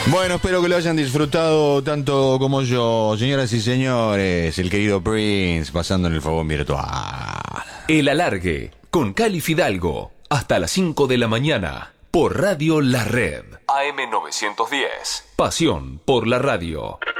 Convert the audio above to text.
Bueno, espero que lo hayan disfrutado tanto como yo. Señoras y señores, el querido Prince pasando en el fogón virtual. El Alargue, con Cali Fidalgo, hasta las 5 de la mañana, por Radio La Red. AM 910, pasión por la radio.